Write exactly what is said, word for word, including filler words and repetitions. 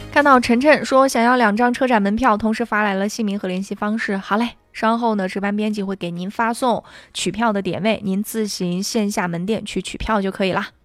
看到晨晨说想要两张车展门票，同时发来了姓名和联系方式。好嘞，稍后呢，值班编辑会给您发送取票的点位，您自行线下门店去取票就可以了。